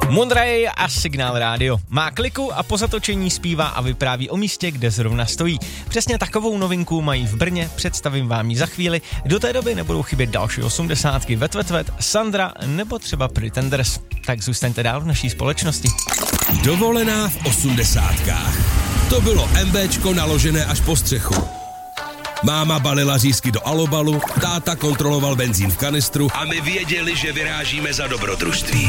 Mondraj a Signál rádio. Má kliku a po zatočení zpívá a vypráví o místě, kde zrovna stojí. Přesně takovou novinku mají v Brně, představím vám ji za chvíli. Do té doby nebudou chybět další 80, Vet, Sandra nebo třeba Pretenders. Tak zůstaňte dál v naší společnosti. Dovolená v 80. To bylo MBčko naložené až po střechu. Máma balila řízky do alobalu, táta kontroloval benzín v kanistru a my věděli, že vyrážíme za dobrodružství.